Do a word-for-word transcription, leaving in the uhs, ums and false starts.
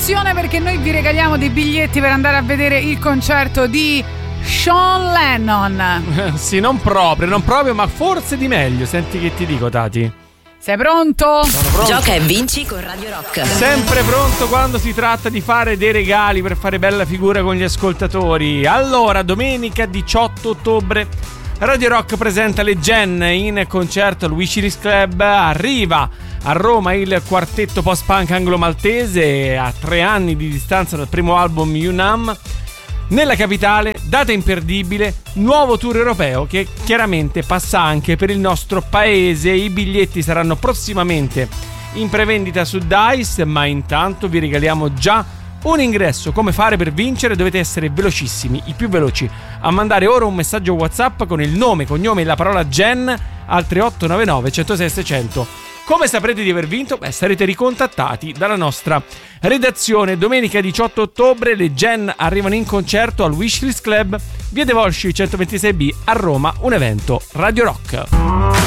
attenzione perché noi vi regaliamo dei biglietti per andare a vedere il concerto di Sean Lennon. Sì, non proprio, non proprio, ma forse di meglio. Senti che ti dico, Tati. Sei pronto? Sono pronto. Gioca e vinci con Radio Rock. Sempre pronto quando si tratta di fare dei regali per fare bella figura con gli ascoltatori. Allora, domenica diciotto ottobre Radio Rock presenta le Gen in concerto al Wishlist Club. Arriva a Roma il quartetto post-punk anglo-maltese a tre anni di distanza dal primo album Unam. Nella capitale, data imperdibile, nuovo tour europeo che chiaramente passa anche per il nostro paese. I biglietti saranno prossimamente in prevendita su Dice, ma intanto vi regaliamo già un ingresso. Come fare per vincere? Dovete essere velocissimi, i più veloci, a mandare ora un messaggio WhatsApp con il nome, cognome e la parola Gen al tre otto nove nove uno zero sei sei zero zero. Come saprete di aver vinto? Beh, sarete ricontattati dalla nostra redazione. Domenica diciotto ottobre le Gen arrivano in concerto al Wishlist Club, via De Volsci centoventisei B a Roma, un evento Radio Rock.